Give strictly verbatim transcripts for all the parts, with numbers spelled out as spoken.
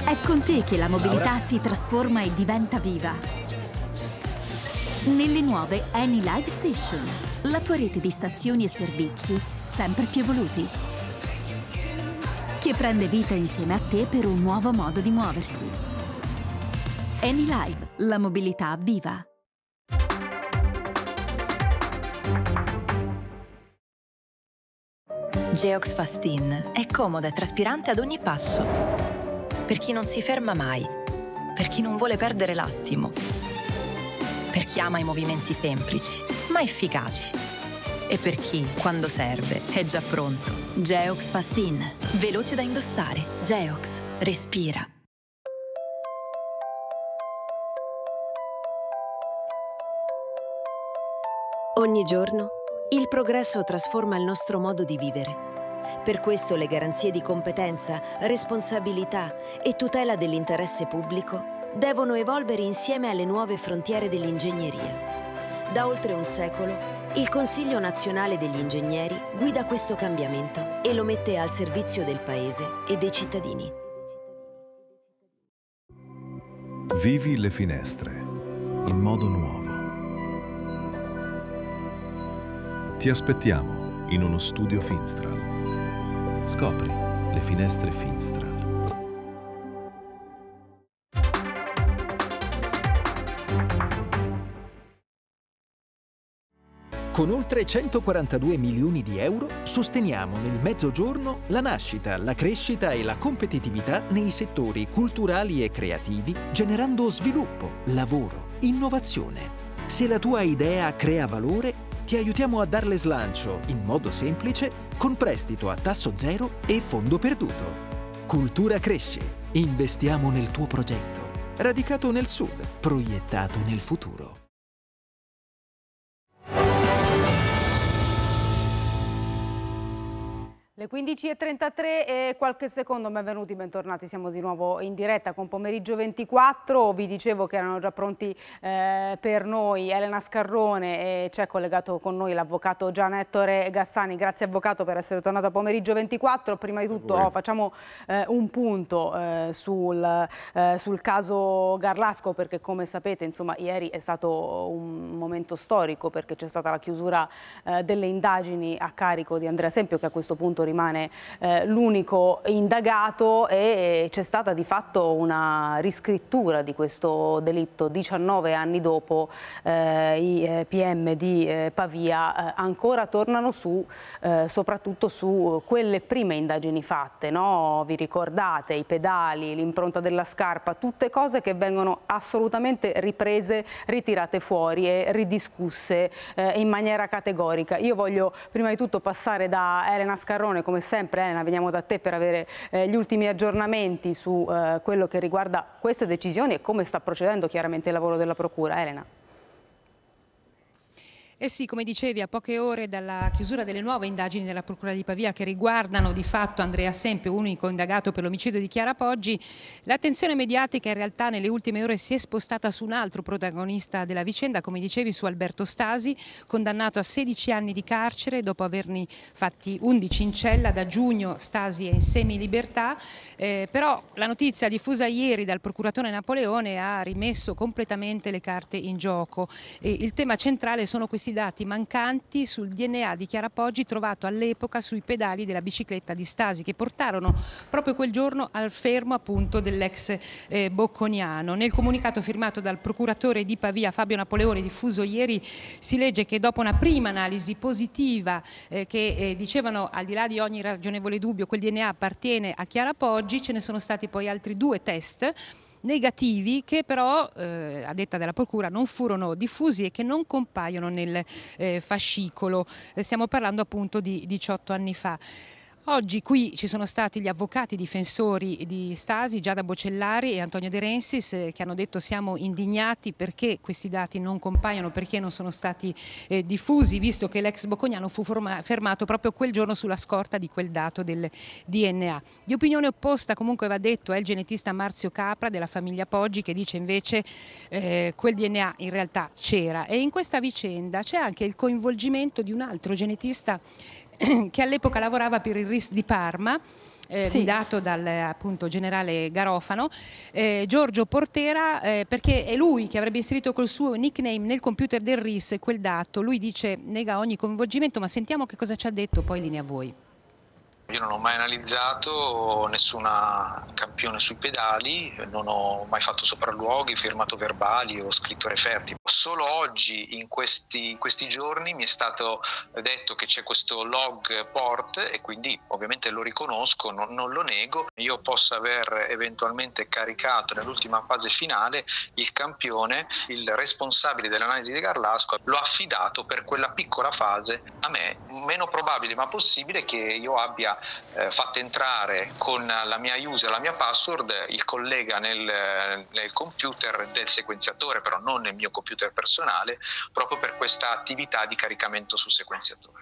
È con te che la mobilità si trasforma e diventa viva. Nelle nuove Eni Live Station, la tua rete di stazioni e servizi sempre più evoluti, che prende vita insieme a te per un nuovo modo di muoversi. Eni Live, la mobilità viva. Geox Fast-In è comoda e traspirante ad ogni passo. Per chi non si ferma mai, per chi non vuole perdere l'attimo, per chi ama i movimenti semplici, ma efficaci. E per chi, quando serve, è già pronto. Geox Fast-In. Veloce da indossare. Geox. Respira. Ogni giorno, il progresso trasforma il nostro modo di vivere. Per questo le garanzie di competenza, responsabilità e tutela dell'interesse pubblico devono evolvere insieme alle nuove frontiere dell'ingegneria. Da oltre un secolo, il Consiglio Nazionale degli Ingegneri guida questo cambiamento e lo mette al servizio del Paese e dei cittadini. Vivi le finestre in modo nuovo. Ti aspettiamo in uno studio Finstral. Scopri le finestre Finstral. Con oltre centoquarantadue milioni di euro sosteniamo nel Mezzogiorno la nascita, la crescita e la competitività nei settori culturali e creativi, generando sviluppo, lavoro, innovazione. Se la tua idea crea valore, ti aiutiamo a darle slancio in modo semplice con prestito a tasso zero e fondo perduto. Cultura cresce. Investiamo nel tuo progetto. Radicato nel sud, proiettato nel futuro. Le quindici e trentatré e qualche secondo, benvenuti, bentornati, siamo di nuovo in diretta con Pomeriggio ventiquattro, vi dicevo che erano già pronti eh, per noi Elena Scarrone e c'è collegato con noi l'avvocato Gian Ettore Gassani. Grazie avvocato per essere tornato a Pomeriggio ventiquattro. Prima di tutto oh, facciamo eh, un punto eh, sul, eh, sul caso Garlasco, perché come sapete insomma ieri è stato un momento storico perché c'è stata la chiusura eh, delle indagini a carico di Andrea Sempio, che a questo punto rimane eh, l'unico indagato, e c'è stata di fatto una riscrittura di questo delitto. diciannove anni dopo eh, i eh, P M di eh, Pavia eh, ancora tornano su eh, soprattutto su quelle prime indagini fatte, no? Vi ricordate i pedali, l'impronta della scarpa, tutte cose che vengono assolutamente riprese, ritirate fuori e ridiscusse eh, in maniera categorica. Io voglio prima di tutto passare da Elena Scarrone. Come sempre Elena, veniamo da te per avere eh, gli ultimi aggiornamenti su eh, quello che riguarda queste decisioni e come sta procedendo chiaramente il lavoro della Procura. Elena. Eh sì, come dicevi, a poche ore dalla chiusura delle nuove indagini della Procura di Pavia che riguardano di fatto Andrea Sempio, unico indagato per l'omicidio di Chiara Poggi, l'attenzione mediatica in realtà nelle ultime ore si è spostata su un altro protagonista della vicenda, come dicevi, su Alberto Stasi, condannato a sedici anni di carcere dopo averne fatti undici in cella. Da giugno Stasi è in semilibertà, eh, però la notizia diffusa ieri dal procuratore Napoleone ha rimesso completamente le carte in gioco. E il tema centrale sono questi dati mancanti sul D N A di Chiara Poggi trovato all'epoca sui pedali della bicicletta di Stasi, che portarono proprio quel giorno al fermo appunto dell'ex eh, bocconiano. Nel comunicato firmato dal procuratore di Pavia Fabio Napoleone diffuso ieri si legge che dopo una prima analisi positiva eh, che eh, dicevano al di là di ogni ragionevole dubbio quel D N A appartiene a Chiara Poggi, ce ne sono stati poi altri due test negativi che però, eh, a detta della Procura, non furono diffusi e che non compaiono nel eh, fascicolo. Eh, stiamo parlando appunto di diciotto anni fa. Oggi qui ci sono stati gli avvocati difensori di Stasi, Giada Bocellari e Antonio De Rensis, eh, che hanno detto siamo indignati perché questi dati non compaiono, perché non sono stati eh, diffusi, visto che l'ex bocconiano fu forma- fermato proprio quel giorno sulla scorta di quel dato del D N A. Di opinione opposta comunque va detto è il genetista Marzio Capra della famiglia Poggi, che dice invece eh, quel D N A in realtà c'era. E in questa vicenda c'è anche il coinvolgimento di un altro genetista che all'epoca lavorava per il R I S di Parma eh, Sì. guidato dal appunto generale Garofano, eh, Giorgio Portera, eh, perché è lui che avrebbe inserito col suo nickname nel computer del R I S quel dato. Lui dice nega ogni coinvolgimento, ma sentiamo che cosa ci ha detto, poi linea a voi. Io non ho mai analizzato nessuna campione sui pedali, non ho mai fatto sopralluoghi, firmato verbali o scritto referti. Solo oggi, in questi, in questi giorni, mi è stato detto che c'è questo log port e quindi ovviamente lo riconosco, non, non lo nego. Io posso aver eventualmente caricato nell'ultima fase finale il campione, il responsabile dell'analisi di Garlasco, l'ho affidato per quella piccola fase a me. Meno probabile ma possibile che io abbia Eh, fatto entrare con la mia user, la mia password, il collega nel, nel computer del sequenziatore, però non nel mio computer personale, proprio per questa attività di caricamento sul sequenziatore.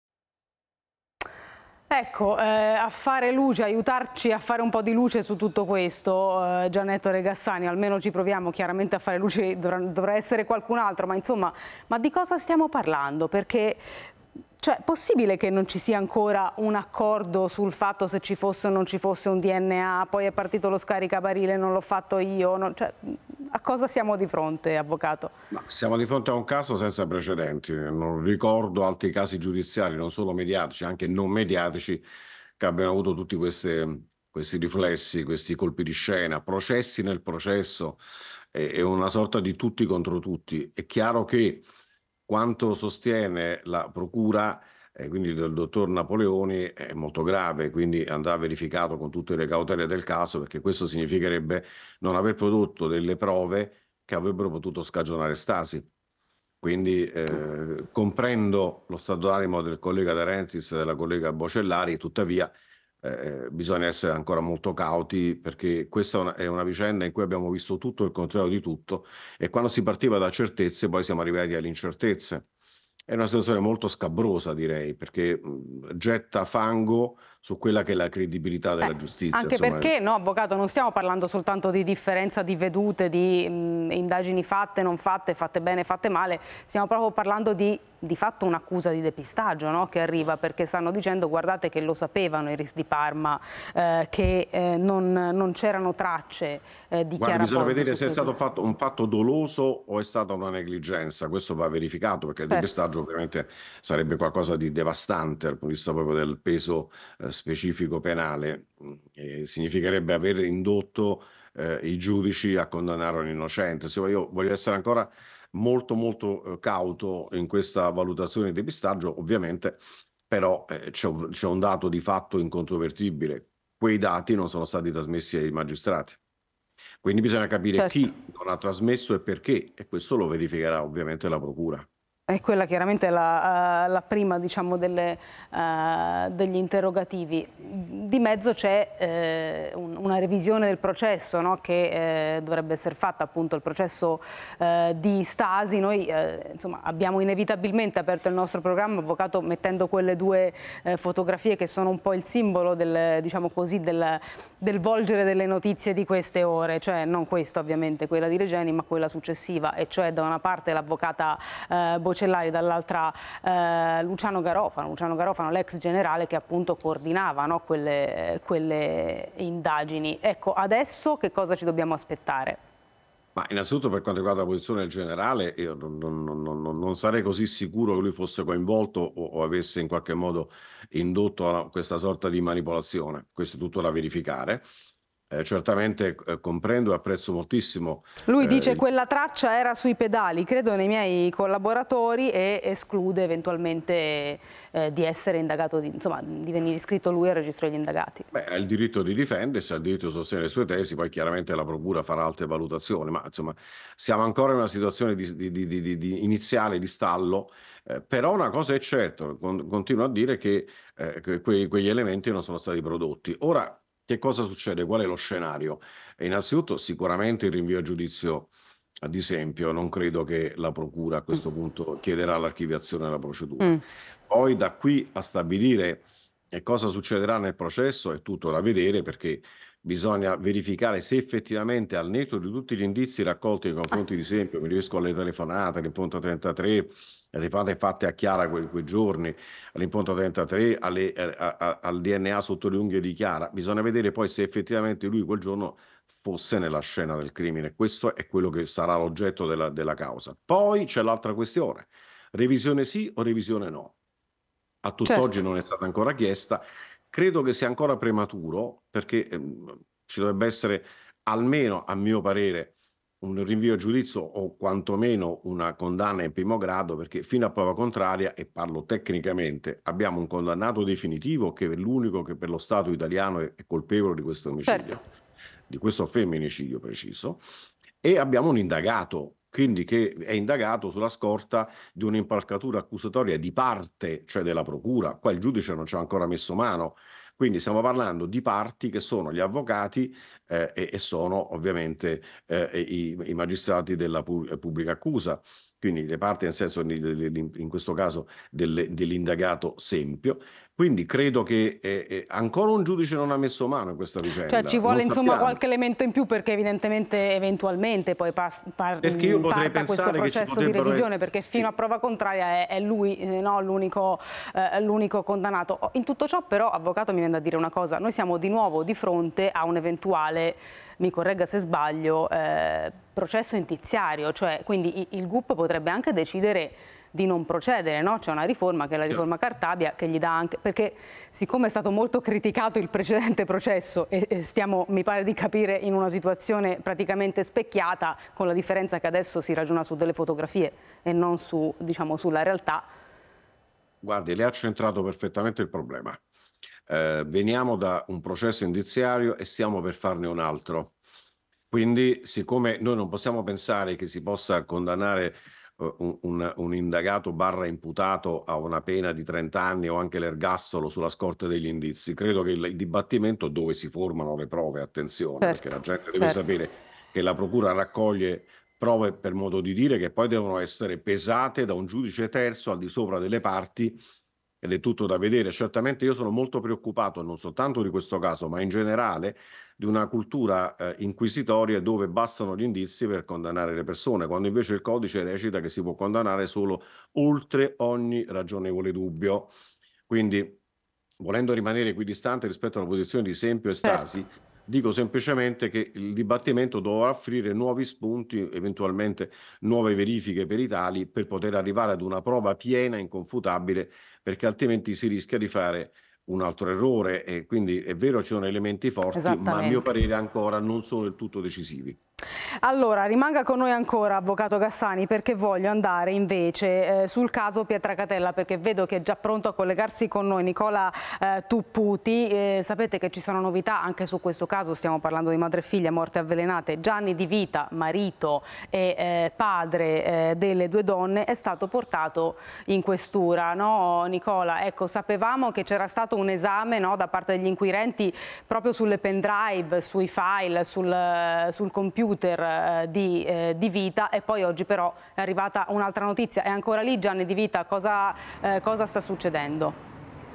Ecco, eh, a fare luce, aiutarci a fare un po' di luce su tutto questo, eh, Giannetto Regassani, almeno ci proviamo chiaramente a fare luce, dovrà, dovrà essere qualcun altro, ma insomma, ma di cosa stiamo parlando? Perché cioè, è possibile che non ci sia ancora un accordo sul fatto se ci fosse o non ci fosse un D N A, poi è partito lo scaricabarile, non l'ho fatto io, non, cioè, a cosa siamo di fronte, avvocato? Ma siamo di fronte a un caso senza precedenti, non ricordo altri casi giudiziari, non solo mediatici, anche non mediatici, che abbiano avuto tutti queste, questi riflessi, questi colpi di scena, processi nel processo, è, è una sorta di tutti contro tutti. È chiaro che quanto sostiene la procura, eh, quindi del dottor Napoleoni, è molto grave, quindi andrà verificato con tutte le cautele del caso, perché questo significherebbe non aver prodotto delle prove che avrebbero potuto scagionare stasi. Quindi eh, comprendo lo stato d'animo del collega De Renzis e della collega Bocellari, tuttavia eh, bisogna essere ancora molto cauti, perché questa è una, è una vicenda in cui abbiamo visto tutto il contrario di tutto, e quando si partiva da certezze poi siamo arrivati alle incertezze. È una situazione molto scabrosa, direi, perché mh, getta fango su quella che è la credibilità della Eh, giustizia. Anche insomma. perché, no, avvocato, non stiamo parlando soltanto di differenza di vedute, di mh, indagini fatte, non fatte, fatte bene, fatte male, stiamo proprio parlando di, di fatto un'accusa di depistaggio, no, che arriva, perché stanno dicendo, guardate che lo sapevano i R I S di Parma, eh, che eh, non, non c'erano tracce eh, di Guarda, Chiara bisogna Poggi vedere su se è questo. stato fatto un fatto doloso o è stata una negligenza, questo va verificato, perché il Certo. depistaggio ovviamente sarebbe qualcosa di devastante dal punto di vista proprio del peso eh, specifico penale, e significherebbe aver indotto eh, i giudici a condannare un innocente. Insomma, io voglio essere ancora molto molto eh, cauto in questa valutazione di depistaggio, ovviamente, però eh, c'è un, c'è un dato di fatto incontrovertibile: quei dati non sono stati trasmessi ai magistrati. Quindi bisogna capire Certo. chi non ha trasmesso e perché, e questo lo verificherà ovviamente la procura. E quella chiaramente è la, uh, la prima, diciamo, delle, uh, degli interrogativi. Di mezzo c'è eh, un, una revisione del processo, no? Che eh, dovrebbe essere fatta, appunto, il processo eh, di Stasi. Noi eh, insomma, abbiamo inevitabilmente aperto il nostro programma, avvocato, mettendo quelle due eh, fotografie che sono un po' il simbolo del, diciamo così, del, del volgere delle notizie di queste ore, cioè non questa ovviamente, quella di Regeni, ma quella successiva, e cioè da una parte l'avvocata eh, Bocellari, dall'altra eh, Luciano Garofano, Luciano Garofano, l'ex generale che appunto coordinava, no, quelle, quelle indagini. Ecco, adesso che cosa ci dobbiamo aspettare? Ma innanzitutto, per quanto riguarda la posizione del generale, io non, non- non- non- non sarei così sicuro che lui fosse coinvolto o, o avesse in qualche modo indotto a questa sorta di manipolazione. Questo è tutto da verificare. Eh, certamente eh, comprendo e apprezzo moltissimo. Lui eh, dice il- quella traccia era sui pedali, credo nei miei collaboratori, e esclude eventualmente eh, di essere indagato, di, insomma, di venire iscritto lui al registro degli indagati. Beh, ha il diritto di difendersi, ha il diritto di sostenere le sue tesi, poi chiaramente la procura farà altre valutazioni, ma insomma siamo ancora in una situazione di, di- di- di- di iniziale di stallo, eh, però una cosa è certa, con- continuo a dire che, eh, che quei- quegli elementi non sono stati prodotti. Ora, che cosa succede? Qual è lo scenario? E innanzitutto sicuramente il rinvio a giudizio, ad esempio, non credo che la procura a questo punto chiederà l'archiviazione della procedura. Mm. Poi da qui a stabilire e cosa succederà nel processo è tutto da vedere, perché bisogna verificare se effettivamente, al netto di tutti gli indizi raccolti nei confronti di esempio, mi riferisco alle telefonate, all'impunto trentatré, le telefonate fatte a Chiara quei, quei giorni, all'impunto trentatré, alle, a, a, al D N A sotto le unghie di Chiara, bisogna vedere poi se effettivamente lui quel giorno fosse nella scena del crimine. Questo è quello che sarà l'oggetto della, della causa. Poi c'è l'altra questione: revisione sì o revisione no? A tutt'oggi certo. non è stata ancora chiesta. Credo che sia ancora prematuro, perché ehm, ci dovrebbe essere almeno, a mio parere, un rinvio a giudizio o quantomeno una condanna in primo grado, perché fino a prova contraria, e parlo tecnicamente, abbiamo un condannato definitivo che è l'unico che per lo Stato italiano è, è colpevole di questo omicidio. Certo. Di questo femminicidio preciso, e abbiamo un indagato, quindi che è indagato sulla scorta di un'impalcatura accusatoria di parte, cioè della procura. Qua il giudice non ci ha ancora messo mano, quindi stiamo parlando di parti che sono gli avvocati eh, e, e sono ovviamente eh, i, i magistrati della pu- pubblica accusa, quindi le parti nel senso in questo caso del, dell'indagato Sempio. Quindi credo che eh, eh, ancora un giudice non ha messo mano in questa vicenda. Cioè ci vuole non insomma sappiamo. qualche elemento in più, perché evidentemente eventualmente poi pas- par- perché io potrei parta questo processo di revisione, perché fino sì. a prova contraria è, è lui eh, no, l'unico, eh, l'unico condannato. In tutto ciò però, avvocato, mi viene da dire una cosa: noi siamo di nuovo di fronte a un eventuale, mi corregga se sbaglio, eh, processo indiziario, cioè quindi il G U P potrebbe anche decidere di non procedere, no? C'è una riforma che è la riforma Cartabia che gli dà anche, perché siccome è stato molto criticato il precedente processo e, e stiamo, mi pare di capire, in una situazione praticamente specchiata, con la differenza che adesso si ragiona su delle fotografie e non su, diciamo, sulla realtà. Guardi, lei ha centrato perfettamente il problema. Eh, veniamo da un processo indiziario e stiamo per farne un altro. Quindi, siccome noi non possiamo pensare che si possa condannare Un, un, un indagato barra imputato a una pena di trenta anni o anche l'ergastolo sulla scorta degli indizi, credo che il, il dibattimento dove si formano le prove, attenzione, certo, perché la gente deve certo. sapere che la procura raccoglie prove, per modo di dire, che poi devono essere pesate da un giudice terzo al di sopra delle parti, ed è tutto da vedere. Certamente io sono molto preoccupato non soltanto di questo caso, ma in generale di una cultura eh, inquisitoria dove bastano gli indizi per condannare le persone, quando invece il codice recita che si può condannare solo oltre ogni ragionevole dubbio. Quindi, volendo rimanere equidistante rispetto alla posizione di Sempio e Stasi, certo. dico semplicemente che il dibattimento dovrà offrire nuovi spunti, eventualmente nuove verifiche peritali, per poter arrivare ad una prova piena, inconfutabile, perché altrimenti si rischia di fare un altro errore. E quindi è vero, ci sono elementi forti, ma a mio parere ancora non sono del tutto decisivi. Allora, rimanga con noi ancora, avvocato Cassani, perché voglio andare invece eh, sul caso Pietracatella, perché vedo che è già pronto a collegarsi con noi Nicola eh, Tupputi. Eh, sapete che ci sono novità anche su questo caso, stiamo parlando di madre e figlia morte avvelenate. Gianni Di Vita, marito e eh, padre eh, delle due donne, è stato portato in questura, no Nicola? Ecco, sapevamo che c'era stato un esame, no, da parte degli inquirenti proprio sulle pendrive, sui file, sul, sul computer Di, eh, di Vita, e poi oggi però è arrivata un'altra notizia. È ancora lì Gianni Di Vita? Cosa, eh, cosa sta succedendo?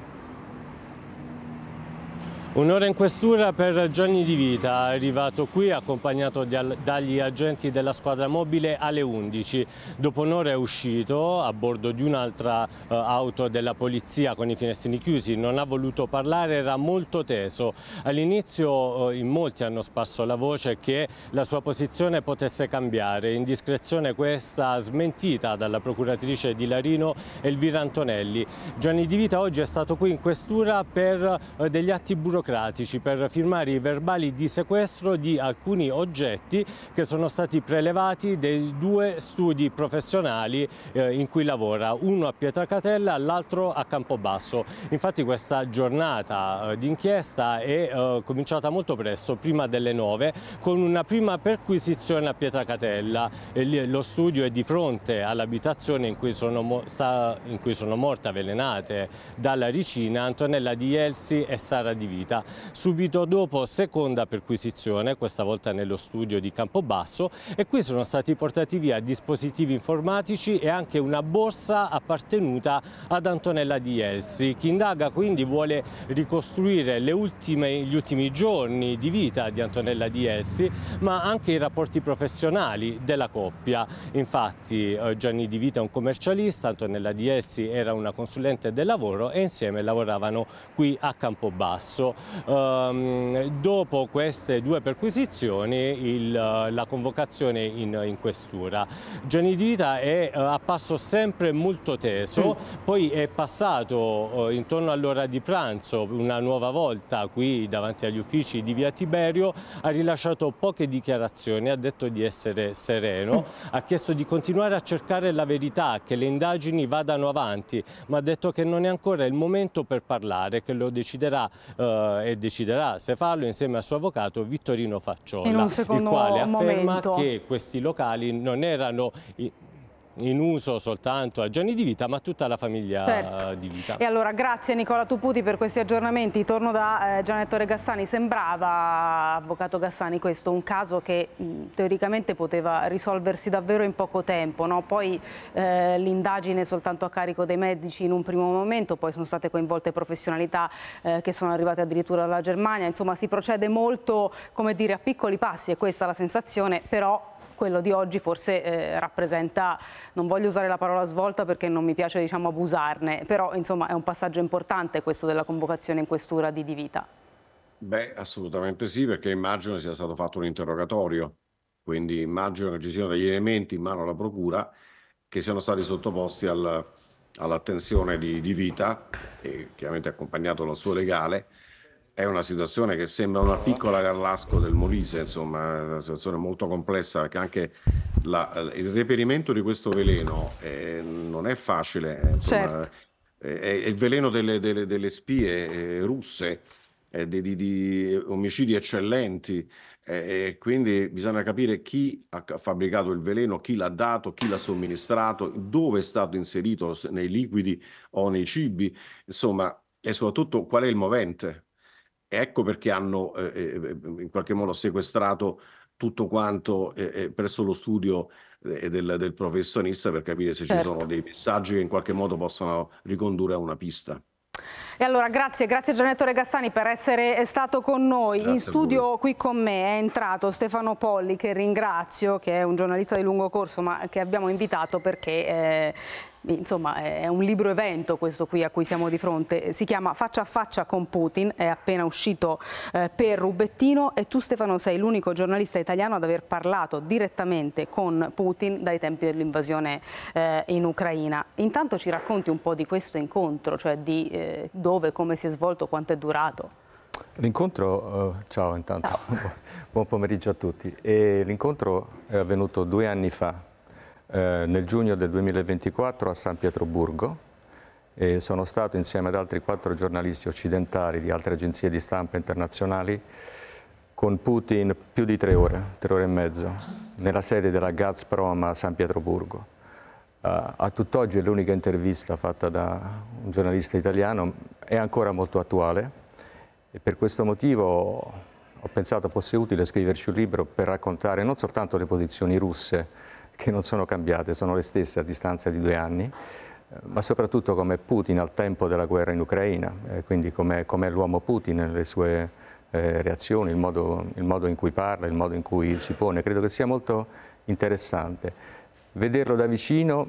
Un'ora in questura per Gianni Di Vita, arrivato qui accompagnato dagli agenti della squadra mobile alle undici. Dopo un'ora è uscito a bordo di un'altra uh, auto della polizia con i finestrini chiusi, non ha voluto parlare, era molto teso. All'inizio uh, in molti hanno sparso la voce che la sua posizione potesse cambiare, indiscrezione questa smentita dalla procuratrice di Larino Elvira Antonelli. Gianni Di Vita oggi è stato qui in questura per uh, degli atti burocratici, per firmare i verbali di sequestro di alcuni oggetti che sono stati prelevati dai due studi professionali eh, in cui lavora, uno a Pietracatella, l'altro a Campobasso. Infatti questa giornata eh, d'inchiesta è eh, cominciata molto presto, prima delle nove, con una prima perquisizione a Pietracatella. E lì, lo studio è di fronte all'abitazione in cui sono, sta, in cui sono morte avvelenate dalla ricina Antonella Di Elsi e Sara Di Vita. vita. Subito dopo, seconda perquisizione, questa volta nello studio di Campobasso, e qui sono stati portati via dispositivi informatici e anche una borsa appartenuta ad Antonella Di Elsi. Chi indaga quindi vuole ricostruire le ultime, gli ultimi giorni di vita di Antonella Di Elsi, ma anche i rapporti professionali della coppia. Infatti Gianni Di Vita è un commercialista, Antonella Di Elsi era una consulente del lavoro e insieme lavoravano qui a Campobasso. Um, dopo queste due perquisizioni il, la convocazione in, in questura. Gianni Di Vita è uh, apparso sempre molto teso, mm. poi è passato uh, intorno all'ora di pranzo una nuova volta qui davanti agli uffici di via Tiberio, ha rilasciato poche dichiarazioni, ha detto di essere sereno, mm. ha chiesto di continuare a cercare la verità, che le indagini vadano avanti, ma ha detto che non è ancora il momento per parlare, che lo deciderà uh, e deciderà se farlo insieme al suo avvocato Vittorino Facciolla, in un secondo il quale afferma momento. che questi locali non erano in uso soltanto a Gianni Di Vita, ma a tutta la famiglia certo. Di Vita. E allora grazie Nicola Tuputi per questi aggiornamenti. Torno da eh, Giannettore Gassani. Sembrava, avvocato Gassani, questo un caso che mh, teoricamente poteva risolversi davvero in poco tempo, no? Poi eh, l'indagine soltanto a carico dei medici in un primo momento, poi sono state coinvolte professionalità eh, che sono arrivate addirittura dalla Germania, insomma si procede molto, come dire, a piccoli passi, e questa è la sensazione, però quello di oggi forse eh, rappresenta, non voglio usare la parola svolta perché non mi piace, diciamo, abusarne, però insomma è un passaggio importante questo della convocazione in questura di Di Vita. Beh, assolutamente sì, perché immagino sia stato fatto un interrogatorio, quindi immagino che ci siano degli elementi in mano alla procura che siano stati sottoposti al, all'attenzione di Di Vita, e chiaramente accompagnato dal suo legale. È una situazione che sembra una piccola Carlasco del Molise, insomma, è una situazione molto complessa, perché anche la, il reperimento di questo veleno eh, non è facile, insomma, certo. è, è il veleno delle, delle, delle spie eh, russe, eh, di, di, di omicidi eccellenti, eh, e quindi bisogna capire chi ha fabbricato il veleno, chi l'ha dato, chi l'ha somministrato, dove è stato inserito, nei liquidi o nei cibi, insomma, e soprattutto qual è il movente. Ecco perché hanno eh, in qualche modo sequestrato tutto quanto eh, presso lo studio eh, del, del professionista, per capire se certo. ci sono dei messaggi che in qualche modo possono ricondurre a una pista. E allora grazie, grazie Giannettore Gassani per essere stato con noi. Grazie. In studio qui con me è entrato Stefano Polli, che ringrazio, che è un giornalista di lungo corso, ma che abbiamo invitato perché eh, insomma è un libro evento questo qui a cui siamo di fronte, si chiama Faccia a faccia con Putin, è appena uscito eh, per Rubettino, e tu Stefano sei l'unico giornalista italiano ad aver parlato direttamente con Putin dai tempi dell'invasione eh, in Ucraina. Intanto ci racconti un po' di questo incontro, cioè di eh, dove, come si è svolto, quanto è durato? L'incontro, uh, ciao intanto, ciao. Buon pomeriggio a tutti. L'incontro è avvenuto due anni fa, Eh, nel giugno del duemilaventiquattro a San Pietroburgo, e sono stato insieme ad altri quattro giornalisti occidentali di altre agenzie di stampa internazionali con Putin più di tre ore, tre ore e mezzo, nella sede della Gazprom a San Pietroburgo. Uh, a tutt'oggi è l'unica intervista fatta da un giornalista italiano, è ancora molto attuale, e per questo motivo ho pensato fosse utile scriverci un libro per raccontare non soltanto le posizioni russe, che non sono cambiate, sono le stesse a distanza di due anni, ma soprattutto come Putin al tempo della guerra in Ucraina, eh, quindi come è l'uomo Putin, le sue eh, reazioni, il modo, il modo in cui parla, il modo in cui si pone. Credo che sia molto interessante. Vederlo da vicino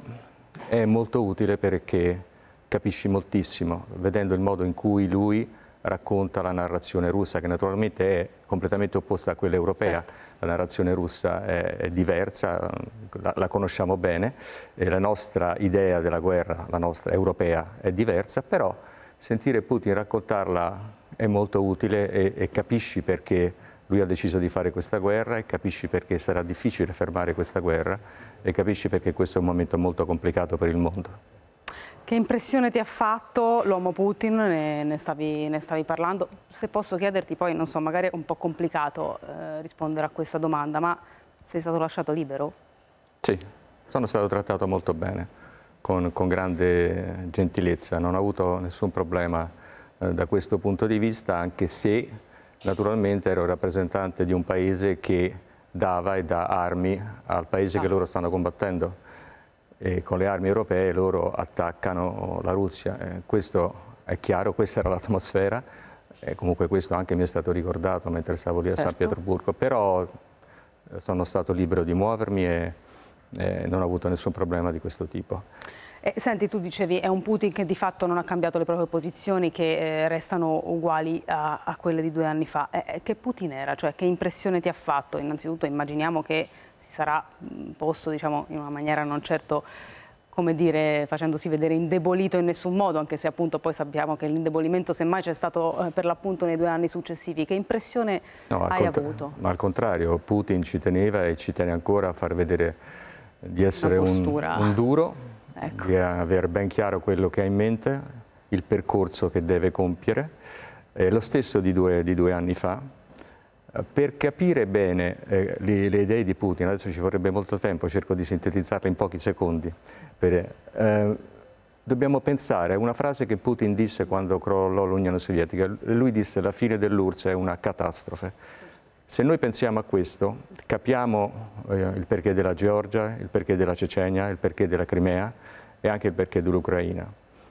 è molto utile perché capisci moltissimo, vedendo il modo in cui lui racconta la narrazione russa, che naturalmente è completamente opposta a quella europea. Certo. La narrazione russa è, è diversa, la, la conosciamo bene, e la nostra idea della guerra, la nostra europea, è diversa, però sentire Putin raccontarla è molto utile, e, e capisci perché lui ha deciso di fare questa guerra, e capisci perché sarà difficile fermare questa guerra, e capisci perché questo è un momento molto complicato per il mondo. Che impressione ti ha fatto l'uomo Putin? Ne, ne, stavi, ne stavi parlando. Se posso chiederti, poi non so, magari è un po' complicato eh, rispondere a questa domanda, ma sei stato lasciato libero? Sì, sono stato trattato molto bene, con, con grande gentilezza, non ho avuto nessun problema eh, da questo punto di vista, anche se naturalmente ero rappresentante di un paese che dava e dà armi al paese che loro stanno combattendo. E con le armi europee loro attaccano la Russia. Eh, questo è chiaro, questa era l'atmosfera, e comunque questo anche mi è stato ricordato mentre stavo lì a certo. San Pietroburgo, però sono stato libero di muovermi e, e non ho avuto nessun problema di questo tipo. Eh, senti, tu dicevi è un Putin che di fatto non ha cambiato le proprie posizioni, che eh, restano uguali a, a quelle di due anni fa. Eh, che Putin era? Cioè, che impressione ti ha fatto? Innanzitutto immaginiamo che si sarà posto, diciamo, in una maniera non certo, come dire, facendosi vedere indebolito in nessun modo, anche se appunto poi sappiamo che l'indebolimento semmai c'è stato eh, per l'appunto nei due anni successivi. Che impressione no, hai avuto? Ma al contrario, Putin ci teneva e ci tiene ancora a far vedere di essere un, un duro, ecco. Di aver ben chiaro quello che ha in mente, il percorso che deve compiere. Eh, lo stesso di due, di due anni fa. Per capire bene eh, le, le idee di Putin, adesso ci vorrebbe molto tempo, cerco di sintetizzarle in pochi secondi. Per, eh, dobbiamo pensare a una frase che Putin disse quando crollò l'Unione Sovietica. Lui disse: la fine dell'U R S S è una catastrofe. Se noi pensiamo a questo, capiamo eh, il perché della Georgia, il perché della Cecenia, il perché della Crimea e anche il perché dell'Ucraina.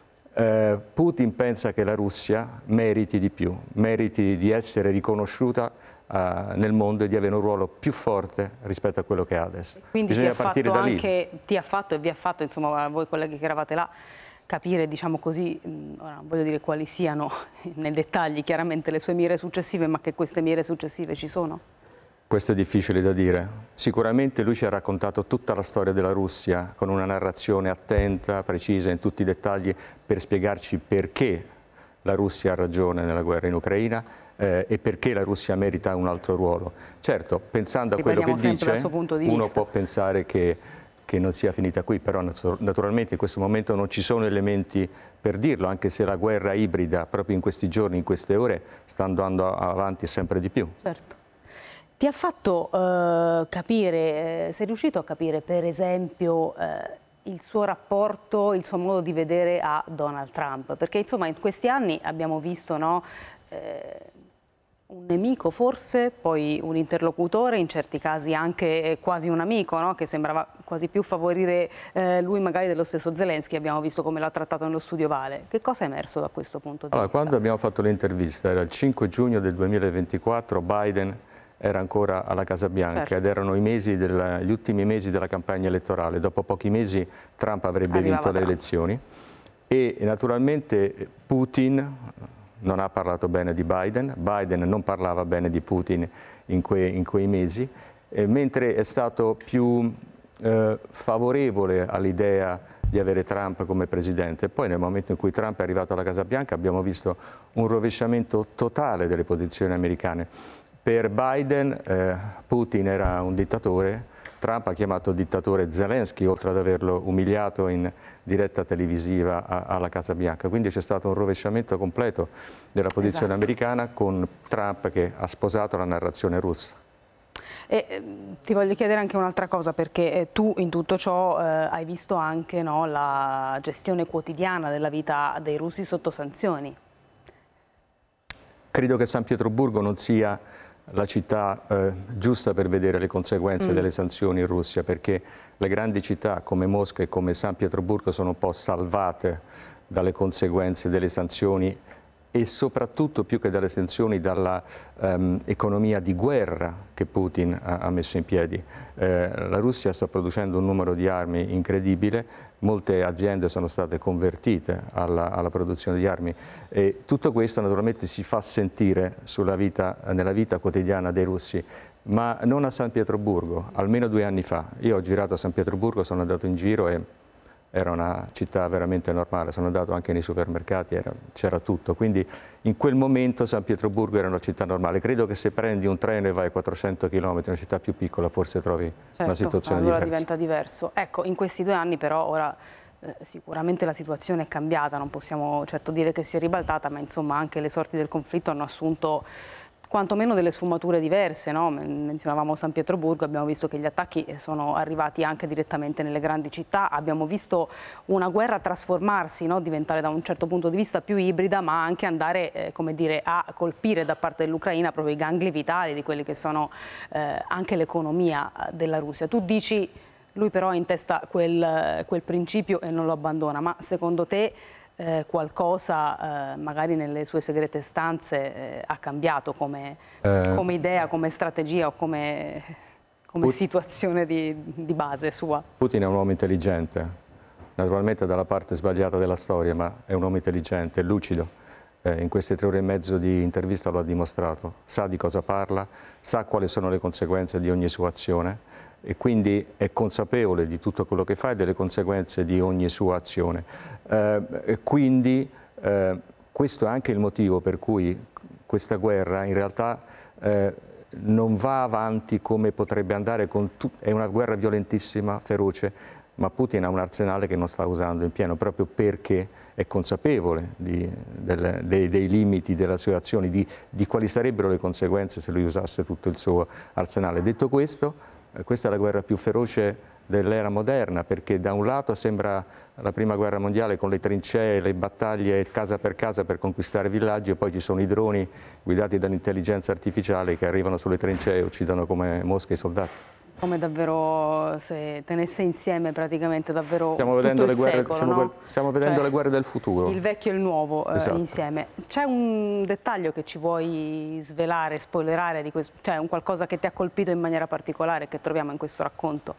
Eh, Putin pensa che la Russia meriti di più, meriti di essere riconosciuta Uh, nel mondo e di avere un ruolo più forte rispetto a quello che ha adesso. Quindi bisogna ti ha partire fatto da lì. Anche, ti ha fatto e vi ha fatto, insomma, voi colleghi che eravate là, capire, diciamo così, ora non voglio dire quali siano nei dettagli chiaramente le sue mire successive, ma che queste mire successive ci sono? Questo è difficile da dire. Sicuramente lui ci ha raccontato tutta la storia della Russia con una narrazione attenta, precisa, in tutti i dettagli, per spiegarci perché la Russia ha ragione nella guerra in Ucraina eh, e perché la Russia merita un altro ruolo. Certo, pensando a quello che dice, uno può pensare che, che non sia finita qui, però naturalmente in questo momento non ci sono elementi per dirlo, anche se la guerra ibrida proprio in questi giorni, in queste ore, sta andando avanti sempre di più. Certo. Ti ha fatto eh, capire, eh, sei riuscito a capire per esempio eh, il suo rapporto, il suo modo di vedere a Donald Trump? Perché insomma in questi anni abbiamo visto, no, eh, un nemico forse, poi un interlocutore, in certi casi anche quasi un amico, no? Che sembrava quasi più favorire eh, lui magari dello stesso Zelensky. Abbiamo visto come l'ha trattato nello studio Vale. Che cosa è emerso da questo punto di allora, vista? Quando abbiamo fatto l'intervista, era il cinque giugno del duemilaventiquattro, Biden era ancora alla Casa Bianca, certo. Ed erano i mesi della, gli ultimi mesi della campagna elettorale. Dopo pochi mesi Trump avrebbe Arrivava vinto Trump. le elezioni e naturalmente Putin non ha parlato bene di Biden, Biden non parlava bene di Putin in, que, in quei mesi, eh, mentre è stato più eh, favorevole all'idea di avere Trump come presidente. Poi nel momento in cui Trump è arrivato alla Casa Bianca abbiamo visto un rovesciamento totale delle posizioni americane. Per Biden eh, Putin era un dittatore, Trump ha chiamato dittatore Zelensky, oltre ad averlo umiliato in diretta televisiva a, alla Casa Bianca. Quindi c'è stato un rovesciamento completo della posizione esatto. americana, con Trump che ha sposato la narrazione russa. E, eh, ti voglio chiedere anche un'altra cosa, perché eh, tu in tutto ciò eh, hai visto anche, no, la gestione quotidiana della vita dei russi sotto sanzioni. Credo che San Pietroburgo non sia la città eh, giusta per vedere le conseguenze mm. delle sanzioni in Russia, perché le grandi città come Mosca e come San Pietroburgo sono un po' salvate dalle conseguenze delle sanzioni e soprattutto, più che dalle sanzioni, dalla um, economia di guerra che Putin ha, ha messo in piedi. Eh, la Russia sta producendo un numero di armi incredibile, molte aziende sono state convertite alla, alla produzione di armi e tutto questo naturalmente si fa sentire sulla vita, nella vita quotidiana dei russi, ma non a San Pietroburgo, almeno due anni fa. Io ho girato a San Pietroburgo, sono andato in giro e era una città veramente normale, sono andato anche nei supermercati, c'era tutto, quindi in quel momento San Pietroburgo era una città normale. Credo che se prendi un treno e vai a quattrocento chilometri, una città più piccola, forse trovi certo, una situazione allora diversa. Diventa diverso. Ecco, in questi due anni però ora eh, sicuramente la situazione è cambiata, non possiamo certo dire che si è ribaltata, ma insomma anche le sorti del conflitto hanno assunto quantomeno delle sfumature diverse, no? Menzionavamo San Pietroburgo, abbiamo visto che gli attacchi sono arrivati anche direttamente nelle grandi città, abbiamo visto una guerra trasformarsi, no? Diventare da un certo punto di vista più ibrida, ma anche andare eh, come dire, a colpire da parte dell'Ucraina proprio i gangli vitali di quelli che sono eh, anche l'economia della Russia. Tu dici, lui però ha in testa quel, quel principio e non lo abbandona, ma secondo te eh, qualcosa eh, magari nelle sue segrete stanze eh, ha cambiato come, eh, come idea, come strategia o come, come Put- situazione di, di base sua? Putin è un uomo intelligente, naturalmente dalla parte sbagliata della storia, ma è un uomo intelligente, lucido. Eh, in queste tre ore e mezzo di intervista lo ha dimostrato, sa di cosa parla, sa quali sono le conseguenze di ogni sua azione e quindi è consapevole di tutto quello che fa e delle conseguenze di ogni sua azione. Eh, e quindi eh, questo è anche il motivo per cui questa guerra in realtà eh, non va avanti come potrebbe andare, con tu- è una guerra violentissima, feroce, ma Putin ha un arsenale che non sta usando in pieno proprio perché è consapevole di, del, dei, dei limiti della sua azione, di, di quali sarebbero le conseguenze se lui usasse tutto il suo arsenale. Detto questo, questa è la guerra più feroce dell'era moderna, perché da un lato sembra la prima guerra mondiale con le trincee, le battaglie casa per casa per conquistare villaggi, e poi ci sono i droni guidati dall'intelligenza artificiale che arrivano sulle trincee e uccidono come mosche i soldati. Come davvero se tenesse insieme praticamente davvero stiamo tutto vedendo il le guerre, secolo, stiamo, no? stiamo vedendo Cioè, le guerre del futuro. Il vecchio e il nuovo eh, Esatto. insieme. C'è un dettaglio che ci vuoi svelare, spoilerare, di questo, cioè un qualcosa che ti ha colpito in maniera particolare che troviamo in questo racconto?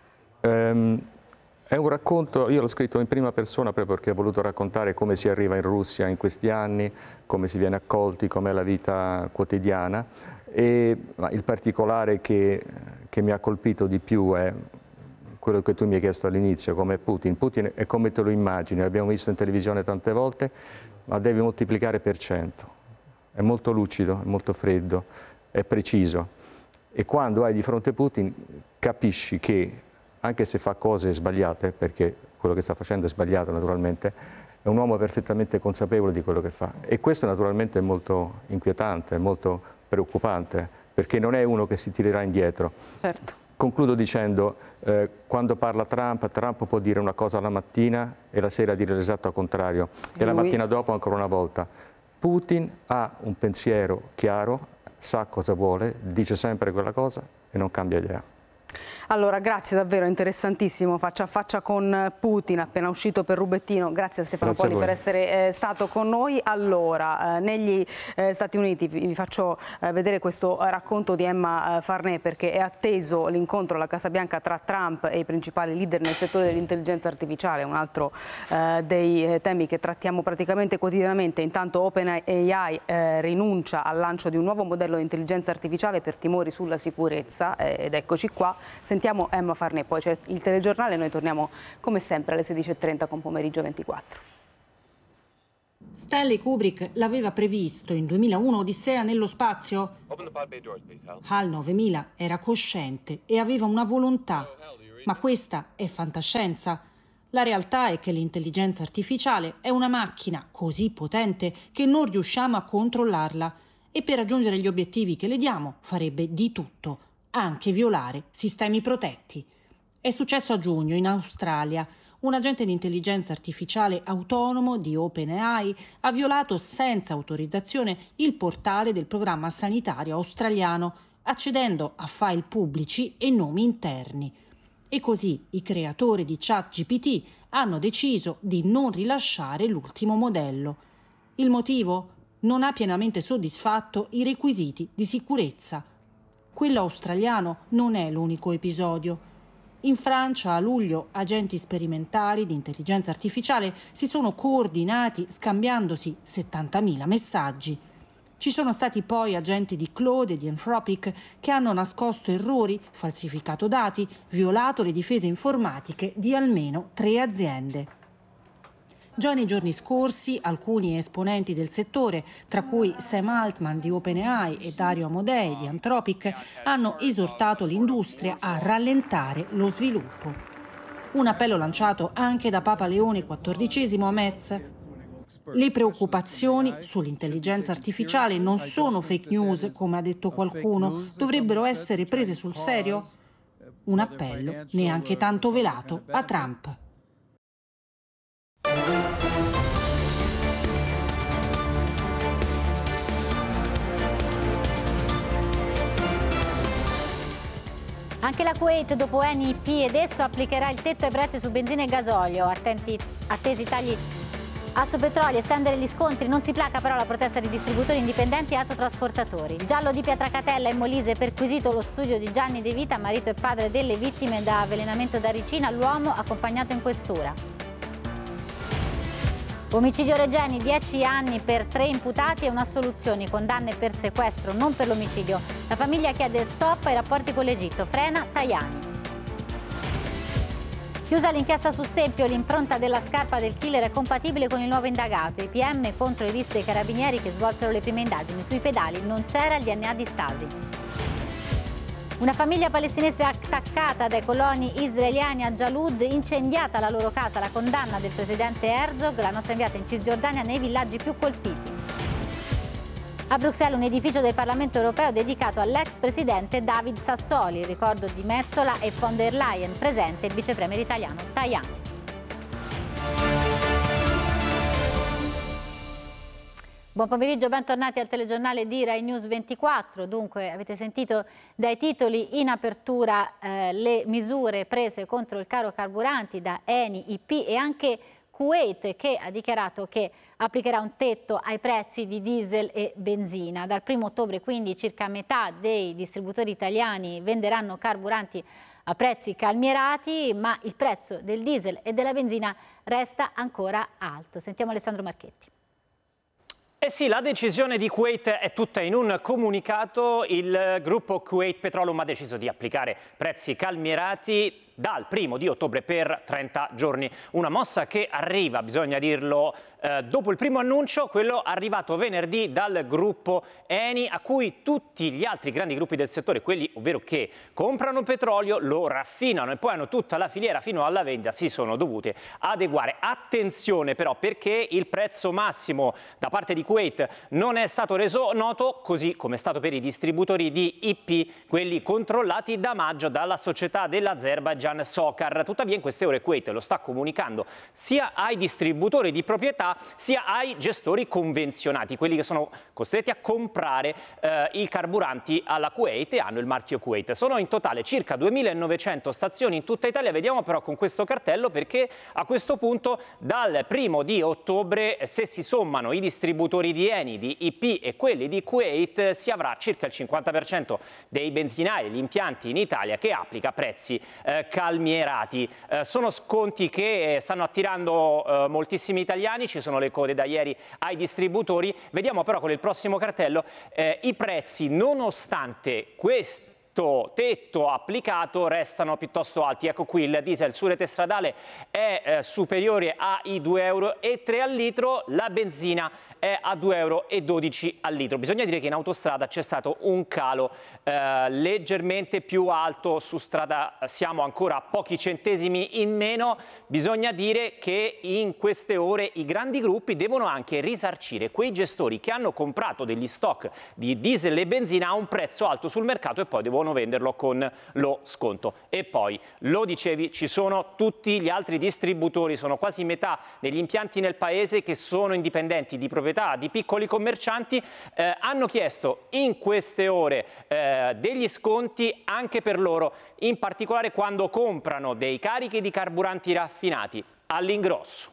Um, è un racconto, io l'ho scritto in prima persona proprio perché ho voluto raccontare come si arriva in Russia in questi anni, come si viene accolti, com'è la vita quotidiana. E ma il particolare che, che mi ha colpito di più è quello che tu mi hai chiesto all'inizio, come Putin. Putin è come te lo immagini, l'abbiamo visto in televisione tante volte, ma devi moltiplicare per cento. È molto lucido, è molto freddo, è preciso. E quando hai di fronte Putin capisci che, anche se fa cose sbagliate, perché quello che sta facendo è sbagliato naturalmente, è un uomo perfettamente consapevole di quello che fa. E questo naturalmente è molto inquietante, è molto preoccupante, perché non è uno che si tirerà indietro. Certo. Concludo dicendo, eh, quando parla Trump, Trump può dire una cosa la mattina e la sera dire l'esatto contrario, e, e la mattina dopo ancora una volta. Putin ha un pensiero chiaro, sa cosa vuole, dice sempre quella cosa e non cambia idea. Allora, grazie, davvero interessantissimo, faccia a faccia con Putin, appena uscito per Rubettino. Grazie a Stefano Grazie Polli a per essere eh, stato con noi. Allora, eh, negli eh, Stati Uniti vi, vi faccio eh, vedere questo racconto di Emma eh, Farnè, perché è atteso l'incontro alla Casa Bianca tra Trump e i principali leader nel settore dell'intelligenza artificiale, un altro eh, dei eh, temi che trattiamo praticamente quotidianamente. Intanto OpenAI eh, rinuncia al lancio di un nuovo modello di intelligenza artificiale per timori sulla sicurezza, eh, ed eccoci qua. Sentiamo Emma Farnè, poi c'è il telegiornale e noi torniamo come sempre alle sedici e trenta con Pomeriggio ventiquattro. Stanley Kubrick l'aveva previsto in duemilauno Odissea nello spazio? HAL novemila era cosciente e aveva una volontà, ma questa è fantascienza. La realtà è che l'intelligenza artificiale è una macchina così potente che non riusciamo a controllarla e per raggiungere gli obiettivi che le diamo farebbe di tutto, anche violare sistemi protetti. È successo a giugno in Australia. Un agente di intelligenza artificiale autonomo di OpenAI ha violato senza autorizzazione il portale del programma sanitario australiano, accedendo a file pubblici e nomi interni. E così i creatori di ChatGPT hanno deciso di non rilasciare l'ultimo modello. Il motivo? Non ha pienamente soddisfatto i requisiti di sicurezza. Quello australiano non è l'unico episodio. In Francia, a luglio, agenti sperimentali di intelligenza artificiale si sono coordinati scambiandosi settantamila messaggi. Ci sono stati poi agenti di Claude e di Anthropic che hanno nascosto errori, falsificato dati, violato le difese informatiche di almeno tre aziende. Già nei giorni scorsi alcuni esponenti del settore, tra cui Sam Altman di OpenAI e Dario Amodei di Anthropic, hanno esortato l'industria a rallentare lo sviluppo. Un appello lanciato anche da Papa Leone quattordicesimo a Metz. Le preoccupazioni sull'intelligenza artificiale non sono fake news, come ha detto qualcuno, dovrebbero essere prese sul serio? Un appello neanche tanto velato a Trump. Anche la Kuwait, dopo Eni, I P ed esso, applicherà il tetto ai prezzi su benzina e gasolio. Attenti, attesi tagli a su petrolio, estendere gli scontri. Non si placa però la protesta di distributori indipendenti e autotrasportatori. Il giallo di Pietracatella in Molise, perquisito lo studio di Gianni De Vita, marito e padre delle vittime da avvelenamento da ricina, l'uomo accompagnato in questura. Omicidio Regeni, dieci anni per tre imputati e un'assoluzione, condanne per sequestro, non per l'omicidio. La famiglia chiede stop ai rapporti con l'Egitto, frena Tajani. Chiusa l'inchiesta su Sempio, l'impronta della scarpa del killer è compatibile con il nuovo indagato. I P M contro i vis dei carabinieri che svolsero le prime indagini. Sui pedali non c'era il D N A di Stasi. Una famiglia palestinese attaccata dai coloni israeliani a Jalud, incendiata la loro casa, la condanna del presidente Herzog, la nostra inviata in Cisgiordania, nei villaggi più colpiti. A Bruxelles un edificio del Parlamento europeo dedicato all'ex presidente David Sassoli, il ricordo di Metsola e von der Leyen, presente il vicepremier italiano Tajani. Buon pomeriggio, bentornati al telegiornale di Rai News ventiquattro. Dunque, avete sentito dai titoli in apertura eh, le misure prese contro il caro carburanti da Eni, I P e anche Kuwait, che ha dichiarato che applicherà un tetto ai prezzi di diesel e benzina. Dal primo ottobre quindi circa metà dei distributori italiani venderanno carburanti a prezzi calmierati, ma il prezzo del diesel e della benzina resta ancora alto. Sentiamo Alessandro Marchetti. Eh sì, la decisione di Kuwait è tutta in un comunicato. Il gruppo Kuwait Petroleum ha deciso di applicare prezzi calmierati dal primo di ottobre per trenta giorni. Una mossa che arriva, bisogna dirlo, eh, dopo il primo annuncio, quello arrivato venerdì dal gruppo Eni, a cui tutti gli altri grandi gruppi del settore, quelli ovvero che comprano petrolio, lo raffinano e poi hanno tutta la filiera fino alla vendita, si sono dovute adeguare. Attenzione però, perché il prezzo massimo da parte di Kuwait non è stato reso noto, così come è stato per i distributori di I P, quelli controllati da maggio dalla società dell'Azerbaijan Sokar. Tuttavia in queste ore Kuwait lo sta comunicando sia ai distributori di proprietà sia ai gestori convenzionati, quelli che sono costretti a comprare eh, i carburanti alla Kuwait e hanno il marchio Kuwait. Sono in totale circa duemilanovecento stazioni in tutta Italia. Vediamo però con questo cartello, perché a questo punto dal primo di ottobre, se si sommano i distributori di Eni, di I P e quelli di Kuwait, si avrà circa il cinquanta per cento dei benzinai, gli impianti in Italia che applica prezzi eh, calmierati. Eh, sono sconti che stanno attirando eh, moltissimi italiani, ci sono le code da ieri ai distributori. Vediamo però con il prossimo cartello eh, i prezzi, nonostante questo tetto applicato, restano piuttosto alti. Ecco qui il diesel su rete stradale è eh, superiore ai due euro e tre al litro, la benzina è a due euro e dodici al litro. Bisogna dire che in autostrada c'è stato un calo eh, leggermente più alto, su strada siamo ancora a pochi centesimi in meno. Bisogna dire che in queste ore i grandi gruppi devono anche risarcire quei gestori che hanno comprato degli stock di diesel e benzina a un prezzo alto sul mercato e poi devono venderlo con lo sconto. E poi, lo dicevi, ci sono tutti gli altri distributori, sono quasi metà degli impianti nel paese che sono indipendenti, di proprietà di piccoli commercianti, eh, hanno chiesto in queste ore eh, degli sconti anche per loro, in particolare quando comprano dei carichi di carburanti raffinati all'ingrosso.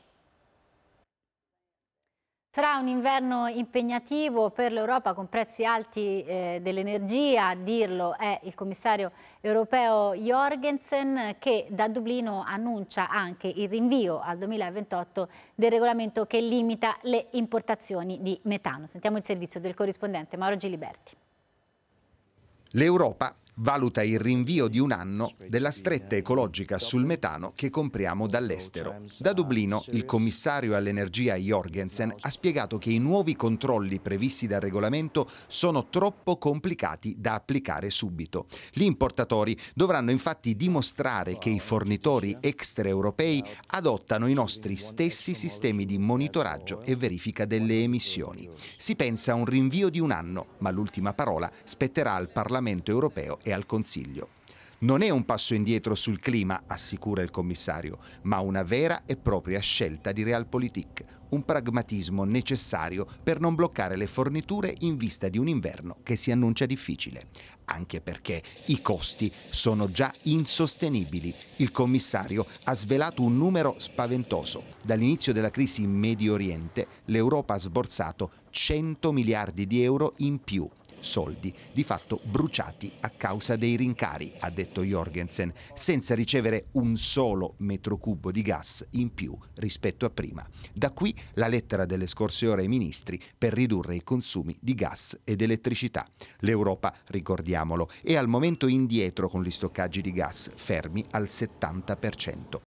Sarà un inverno impegnativo per l'Europa con prezzi alti eh, dell'energia, a dirlo è il commissario europeo Jorgensen, che da Dublino annuncia anche il rinvio al duemilaventotto del regolamento che limita le importazioni di metano. Sentiamo il servizio del corrispondente Mauro Giliberti. L'Europa valuta il rinvio di un anno della stretta ecologica sul metano che compriamo dall'estero. Da Dublino il commissario all'energia Jorgensen ha spiegato che i nuovi controlli previsti dal regolamento sono troppo complicati da applicare subito. Gli importatori dovranno infatti dimostrare che i fornitori extraeuropei adottano i nostri stessi sistemi di monitoraggio e verifica delle emissioni. Si pensa a un rinvio di un anno, ma l'ultima parola spetterà al Parlamento europeo e al Consiglio. Non è un passo indietro sul clima, assicura il commissario, ma una vera e propria scelta di Realpolitik, un pragmatismo necessario per non bloccare le forniture in vista di un inverno che si annuncia difficile. Anche perché i costi sono già insostenibili. Il commissario ha svelato un numero spaventoso. Dall'inizio della crisi in Medio Oriente, l'Europa ha sborsato cento miliardi di euro in più. Soldi di fatto bruciati a causa dei rincari, ha detto Jorgensen, senza ricevere un solo metro cubo di gas in più rispetto a prima. Da qui la lettera delle scorse ore ai ministri per ridurre i consumi di gas ed elettricità. L'Europa, ricordiamolo, è al momento indietro con gli stoccaggi di gas, fermi al settanta per cento.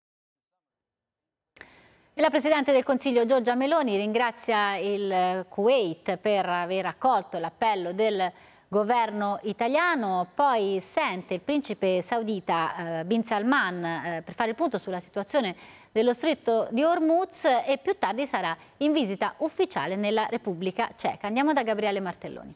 E la Presidente del Consiglio Giorgia Meloni ringrazia il Kuwait per aver accolto l'appello del governo italiano, poi sente il principe saudita eh, Bin Salman eh, per fare il punto sulla situazione dello stretto di Hormuz e più tardi sarà in visita ufficiale nella Repubblica Ceca. Andiamo da Gabriele Martelloni.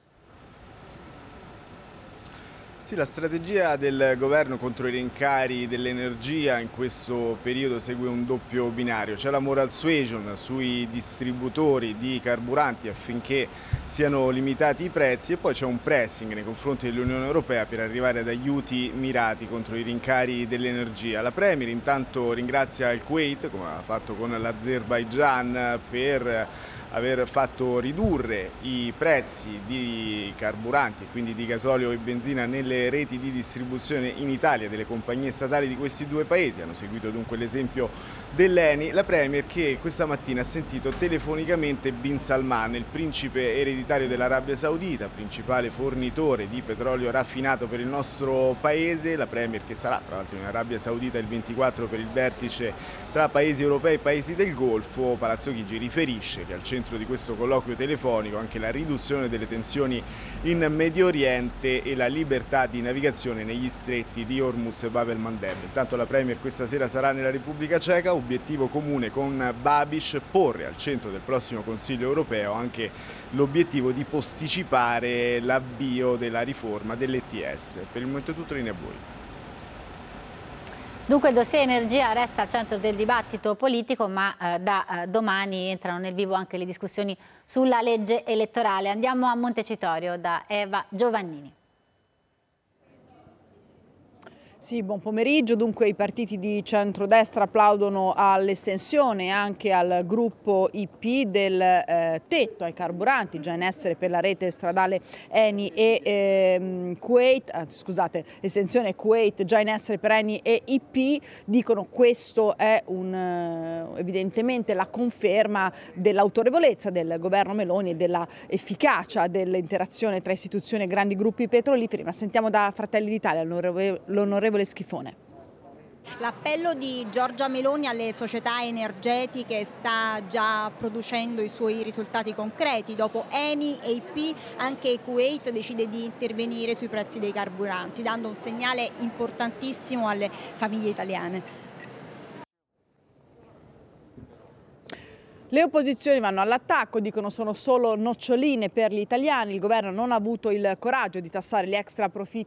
Sì, la strategia del governo contro i rincari dell'energia in questo periodo segue un doppio binario. C'è la moral suasion sui distributori di carburanti affinché siano limitati i prezzi e poi c'è un pressing nei confronti dell'Unione Europea per arrivare ad aiuti mirati contro i rincari dell'energia. La Premier intanto ringrazia il Kuwait, come ha fatto con l'Azerbaigian, per aver fatto ridurre i prezzi di carburanti e quindi di gasolio e benzina nelle reti di distribuzione in Italia delle compagnie statali di questi due paesi. Hanno seguito dunque l'esempio dell'Eni. La Premier che questa mattina ha sentito telefonicamente Bin Salman, il principe ereditario dell'Arabia Saudita, principale fornitore di petrolio raffinato per il nostro paese. La Premier che sarà tra l'altro in Arabia Saudita il ventiquattro per il vertice tra paesi europei e paesi del Golfo. Palazzo Chigi riferisce che al centro di questo colloquio telefonico anche la riduzione delle tensioni in Medio Oriente e la libertà di navigazione negli stretti di Hormuz e Bab el-Mandeb. Intanto la Premier questa sera sarà nella Repubblica Ceca, obiettivo comune con Babiš porre al centro del prossimo Consiglio europeo anche l'obiettivo di posticipare l'avvio della riforma dell'E T S. Per il momento è tutto, linea a voi. Dunque il dossier energia resta al centro del dibattito politico, ma eh, da eh, domani entrano nel vivo anche le discussioni sulla legge elettorale. Andiamo a Montecitorio da Eva Giovannini. Sì, buon pomeriggio. Dunque i partiti di centrodestra applaudono all'estensione anche al gruppo I P del eh, tetto ai carburanti già in essere per la rete stradale Eni e eh, Kuwait, eh, scusate, estensione Kuwait già in essere per Eni e I P. Dicono questo è un, eh, evidentemente la conferma dell'autorevolezza del governo Meloni e della efficacia dell'interazione tra istituzioni e grandi gruppi petroliferi. Ma sentiamo da Fratelli d'Italia l'onorevole Schifone. L'appello di Giorgia Meloni alle società energetiche sta già producendo i suoi risultati concreti. Dopo Eni e I P, anche Kuwait decide di intervenire sui prezzi dei carburanti, dando un segnale importantissimo alle famiglie italiane. Le opposizioni vanno all'attacco, dicono sono solo noccioline per gli italiani, il governo non ha avuto il coraggio di tassare gli extra profitti